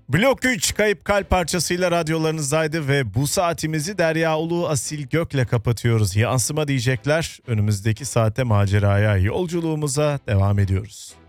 Blok 3 Kayıp Kalp parçasıyla radyolarınızdaydı ve bu saatimizi Derya Ulu Asil Gök'le kapatıyoruz. Yansıma diyecekler. Önümüzdeki saatte maceraya, yolculuğumuza devam ediyoruz.